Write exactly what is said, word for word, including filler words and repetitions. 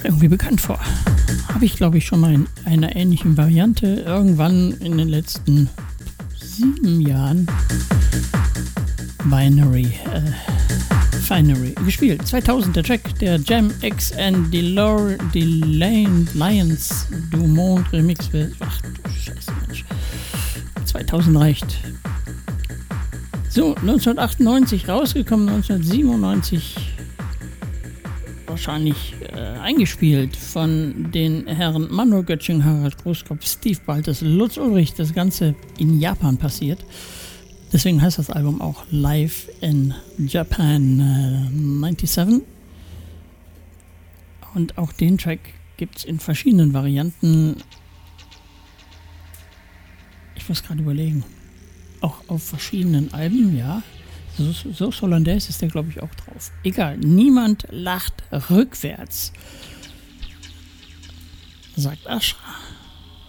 irgendwie bekannt vor. Habe ich, glaube ich, schon mal in einer ähnlichen Variante irgendwann in den letzten sieben Jahren Binary, äh, Finery gespielt. zweitausend der Track, der Jam X and Delor, Delane Lions Dumont Remix wird. Ach du Scheiße, Mensch. zweitausend reicht. So, neunzehnhundertachtundneunzig rausgekommen, neunzehnhundertsiebenundneunzig wahrscheinlich äh, eingespielt von den Herren Manuel Göttsching, Harald Großkopf, Steve Baltes, Lutz Ulrich. Das Ganze in Japan passiert. Deswegen heißt das Album auch Live in Japan äh, siebenundneunzig. Und auch den Track gibt es in verschiedenen Varianten. Ich muss gerade überlegen. Auch auf verschiedenen Alben, ja. So, so Hollandaise ist der, glaube ich, auch drauf. Egal, niemand lacht rückwärts, sagt Ashra.